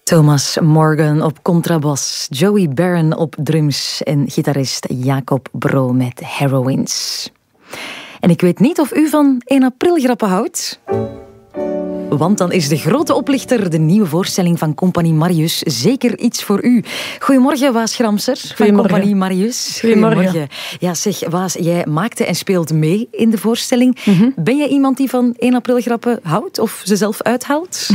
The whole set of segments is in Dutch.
Thomas Morgan op contrabas, Joey Barron op drums en gitarist Jacob Bro met Heroines. En ik weet niet of u van 1 april grappen houdt. Want dan is De Grote Oplichter, de nieuwe voorstelling van Compagnie Marius, zeker iets voor u. Goedemorgen, Waas Gramser van Compagnie Marius. Goedemorgen. Ja, zeg, Waas, jij maakte en speelt mee in de voorstelling. Ben jij iemand die van 1 april grappen houdt of ze zelf uithaalt?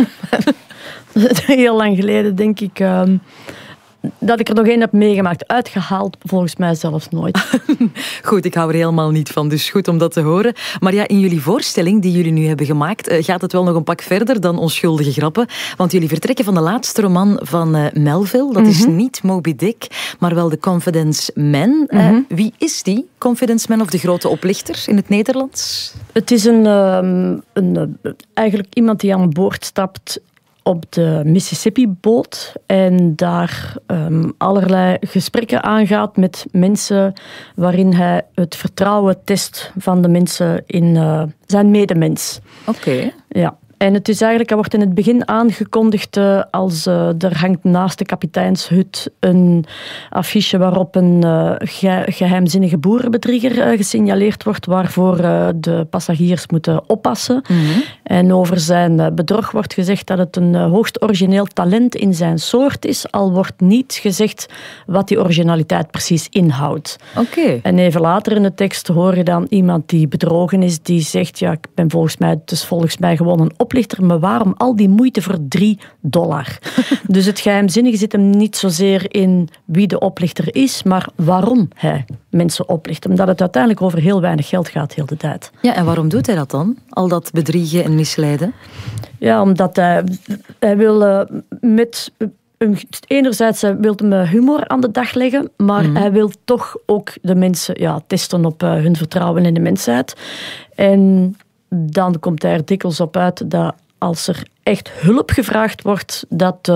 Heel lang geleden, denk ik, dat ik er nog één heb meegemaakt. Uitgehaald, volgens mij zelfs nooit. Goed, ik hou er helemaal niet van, dus goed om dat te horen. Maar ja, in jullie voorstelling die jullie nu hebben gemaakt, gaat het wel nog een pak verder dan onschuldige grappen. Want jullie vertrekken van de laatste roman van Melville. Dat is niet Moby Dick, maar wel The Confidence Man. Wie is die, Confidence Man of De Grote Oplichter in het Nederlands? Het is eigenlijk iemand die aan boord stapt op de Mississippi-boot en daar allerlei gesprekken aangaat met mensen waarin hij het vertrouwen test van de mensen in zijn medemens. Oké. Ja. En het is eigenlijk, hij wordt in het begin aangekondigd als er hangt naast de kapiteinshut een affiche waarop een geheimzinnige boerenbedrieger gesignaleerd wordt waarvoor de passagiers moeten oppassen. En over zijn bedrog wordt gezegd dat het een hoogst origineel talent in zijn soort is, al wordt niet gezegd wat die originaliteit precies inhoudt. Oké. En even later in de tekst hoor je dan iemand die bedrogen is, die zegt, ja, ik ben volgens mij gewoon een oplichter, maar waarom al die moeite voor $3? Dus het geheimzinnige zit hem niet zozeer in wie de oplichter is, maar waarom hij mensen oplicht. Omdat het uiteindelijk over heel weinig geld gaat, heel de tijd. Ja, en waarom doet hij dat dan? Al dat bedriegen en misleiden? Ja, omdat hij wil enerzijds wil hij humor aan de dag leggen, maar hij wil toch ook de mensen testen op hun vertrouwen in de mensheid. En dan komt hij er dikwijls op uit dat als er echt hulp gevraagd wordt, dat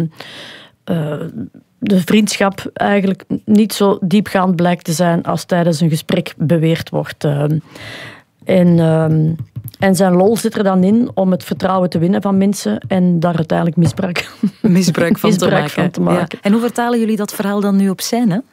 de vriendschap eigenlijk niet zo diepgaand blijkt te zijn als tijdens een gesprek beweerd wordt. En zijn lol zit er dan in om het vertrouwen te winnen van mensen en daar uiteindelijk misbruik van te maken. Ja. En hoe vertalen jullie dat verhaal dan nu op scène?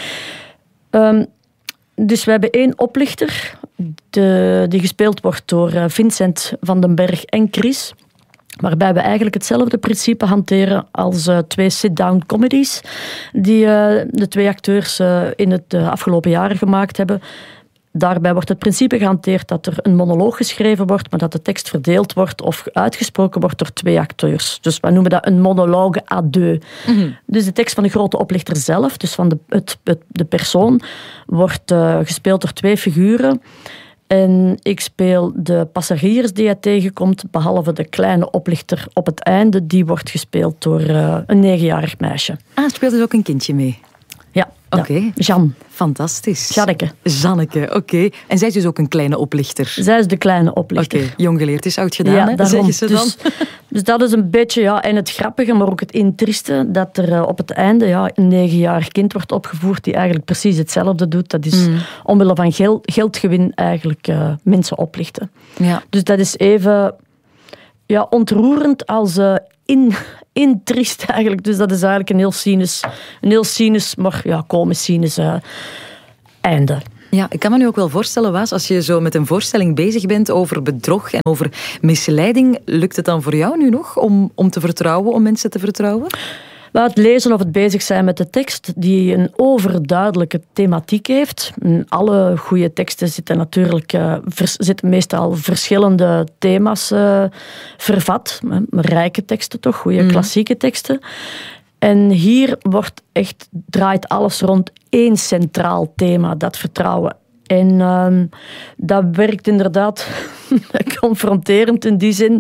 Dus we hebben 1 oplichter die gespeeld wordt door Vincent van den Berg en Chris. Waarbij we eigenlijk hetzelfde principe hanteren als 2 sit-down comedies die de 2 acteurs in het afgelopen jaren gemaakt hebben. Daarbij wordt het principe gehanteerd dat er een monoloog geschreven wordt, maar dat de tekst verdeeld wordt of uitgesproken wordt door 2 acteurs. Dus we noemen dat een monologue à deux. Dus de tekst van de grote oplichter zelf, dus van de persoon, wordt gespeeld door 2 figuren. En ik speel de passagiers die hij tegenkomt, behalve de kleine oplichter op het einde. Die wordt gespeeld door een 9-jarig meisje. Speelt dus ook een kindje mee? Ja. Oké. Jeanne. Fantastisch. Janneke, oké. En zij is dus ook een kleine oplichter? Zij is de kleine oplichter. Oké, jong geleerd is oud gedaan, hè? Daarom. Zeggen ze dan. Dus dat is een beetje, en het grappige, maar ook het intrieste, dat er op het einde een 9-jarig kind wordt opgevoerd die eigenlijk precies hetzelfde doet. Dat is omwille van geldgewin eigenlijk mensen oplichten. Ja. Dus dat is even ontroerend als intriest eigenlijk. Dus dat is eigenlijk een heel cynisch, maar komisch cynisch einde. Ja, ik kan me nu ook wel voorstellen, Waas, als je zo met een voorstelling bezig bent over bedrog en over misleiding, lukt het dan voor jou nu nog om te vertrouwen, om mensen te vertrouwen? Het lezen of het bezig zijn met de tekst die een overduidelijke thematiek heeft. In alle goede teksten zitten natuurlijk meestal verschillende thema's vervat. Rijke teksten toch, goede klassieke teksten. En hier draait alles rond 1 centraal thema, dat vertrouwen. En dat werkt inderdaad confronterend in die zin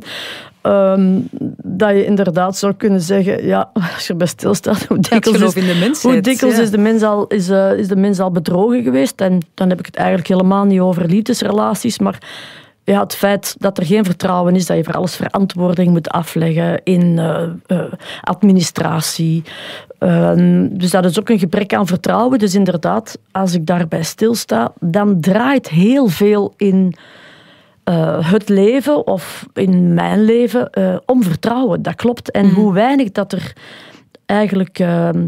dat je inderdaad zou kunnen zeggen, als je erbij stilstaat, hoe dikwijls is de mens al bedrogen geweest. En dan heb ik het eigenlijk helemaal niet over liefdesrelaties, maar het feit dat er geen vertrouwen is, dat je voor alles verantwoording moet afleggen in administratie. Dus dat is ook een gebrek aan vertrouwen. Dus inderdaad, als ik daarbij stilsta, dan draait heel veel in het leven, of in mijn leven, om vertrouwen. Dat klopt. En hoe weinig dat er eigenlijk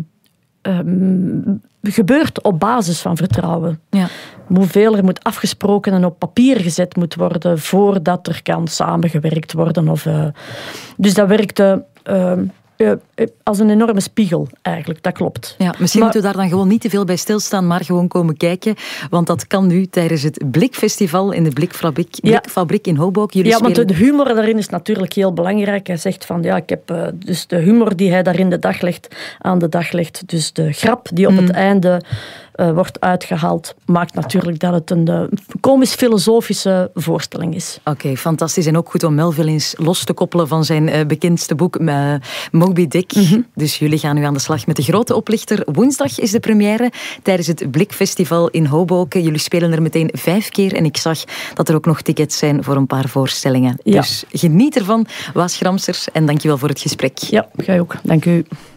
gebeurt op basis van vertrouwen. Ja. Hoeveel er moet afgesproken en op papier gezet moet worden voordat er kan samengewerkt worden. Dus dat werkte als een enorme spiegel, eigenlijk. Dat klopt. Ja, misschien moeten we daar dan gewoon niet te veel bij stilstaan, maar gewoon komen kijken. Want dat kan nu tijdens het Blikfestival in de Blikfabriek in Hoboken. Want de humor daarin is natuurlijk heel belangrijk. Hij zegt van, ik heb dus de humor die hij daarin aan de dag legt. Dus de grap die op het einde wordt uitgehaald, maakt natuurlijk dat het een komisch-filosofische voorstelling is. Oké, fantastisch. En ook goed om Melville eens los te koppelen van zijn bekendste boek Moby Dick. Dus jullie gaan nu aan de slag met de grote oplichter. Woensdag is de première tijdens het Blikfestival in Hoboken. Jullie spelen er meteen 5 keer en ik zag dat er ook nog tickets zijn voor een paar voorstellingen. Ja. Dus geniet ervan, Waas Gramsers, en dankjewel voor het gesprek. Ja, jij ook. Dank u.